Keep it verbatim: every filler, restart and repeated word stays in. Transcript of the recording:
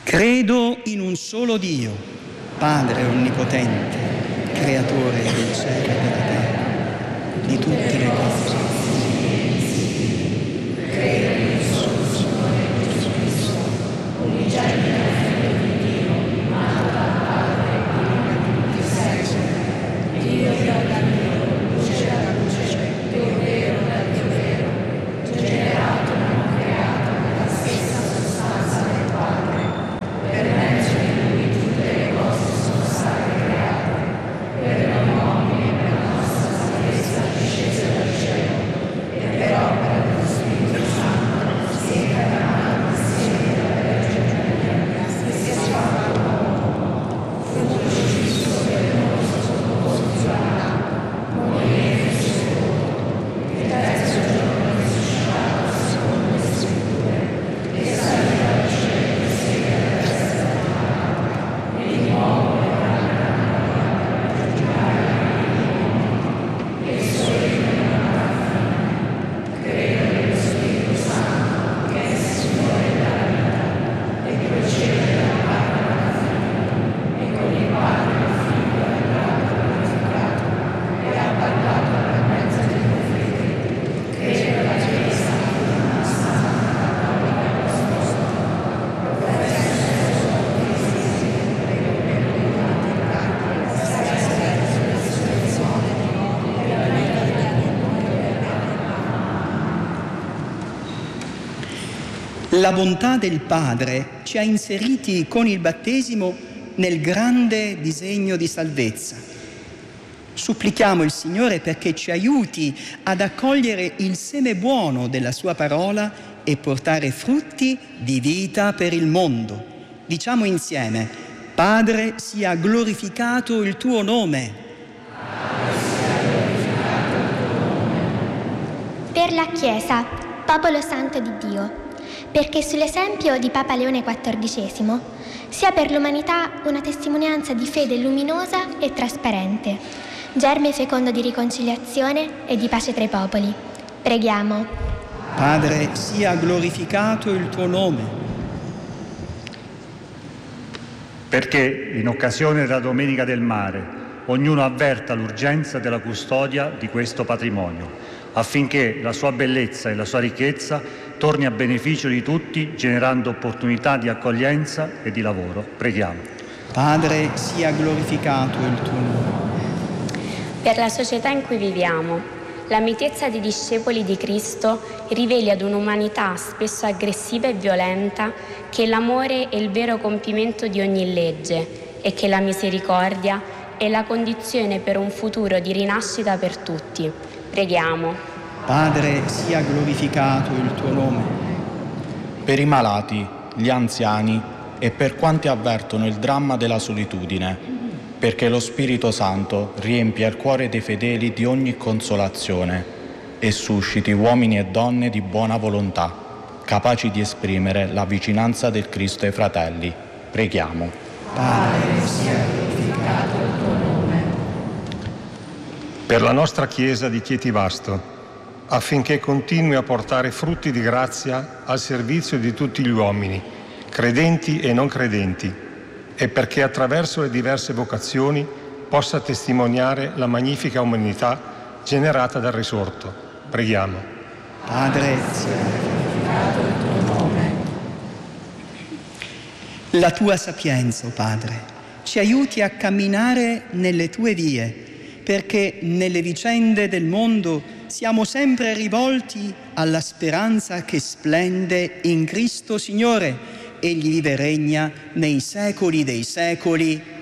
Credo in un solo Dio, Padre Onnipotente, Creatore del cielo e della terra, di tutte le cose. Credo in un solo Signore Gesù Cristo, unigenito Figlio di Dio, nato dal Padre, prima di tutti i secoli, Dio dalla Dio, luce dalla luce, Dio vero dal Dio vero, generato e non creato nella stessa sostanza del Padre, per mezzo di Lui tutte le cose sono state create, per noi uomini e per la nostra salvezza discese dal cielo, e per opera dello Spirito Santo si è incarnato assieme alla Vergine Maria, e si è fatto uomo, fu crocifisso per noi sotto Ponzio Pilato, morì e fu sepolto, il terzo giorno risuscitato secondo le Scritture, e salì dal cielo e siede alla destra del Padre, e di nuovo verrà per giudicare e il suo regno non avrà fine. Credo nello Spirito Santo, che è Signore della vita, e che procede dal Padre alla Figlio, e con il Padre il Figlio è andato glorificato, e ha parlato per mezzo dei profeti. Credo nella Chiesa, una santa cattolica apostolica, professa La bontà del Padre ci ha inseriti con il battesimo nel grande disegno di salvezza. Supplichiamo il Signore perché ci aiuti ad accogliere il seme buono della sua parola e portare frutti di vita per il mondo. Diciamo insieme: Padre, sia glorificato il tuo nome. Per la Chiesa, popolo santo di Dio, perché sull'esempio di Papa Leone quattordicesimo sia per l'umanità una testimonianza di fede luminosa e trasparente, germe fecondo di riconciliazione e di pace tra i popoli. Preghiamo. Padre, sia glorificato il tuo nome. Perché in occasione della Domenica del Mare ognuno avverta l'urgenza della custodia di questo patrimonio, affinché la sua bellezza e la sua ricchezza torni a beneficio di tutti, generando opportunità di accoglienza e di lavoro. Preghiamo. Padre, sia glorificato il tuo nome. Per la società in cui viviamo, la mitezza dei discepoli di Cristo riveli ad un'umanità spesso aggressiva e violenta che l'amore è il vero compimento di ogni legge e che la misericordia è la condizione per un futuro di rinascita per tutti. Preghiamo. Padre, sia glorificato il tuo nome. Per i malati, gli anziani e per quanti avvertono il dramma della solitudine, perché lo Spirito Santo riempia il cuore dei fedeli di ogni consolazione e susciti uomini e donne di buona volontà, capaci di esprimere la vicinanza del Cristo ai fratelli. Preghiamo. Padre, sia glorificato il tuo nome. Per la nostra Chiesa di Chieti Vasto, affinché continui a portare frutti di grazia al servizio di tutti gli uomini, credenti e non credenti, e perché attraverso le diverse vocazioni possa testimoniare la magnifica umanità generata dal Risorto. Preghiamo. Padre, sia glorificato il tuo nome. La tua sapienza, o Padre, ci aiuti a camminare nelle tue vie, perché nelle vicende del mondo siamo sempre rivolti alla speranza che splende in Cristo Signore. Egli vive e regna nei secoli dei secoli.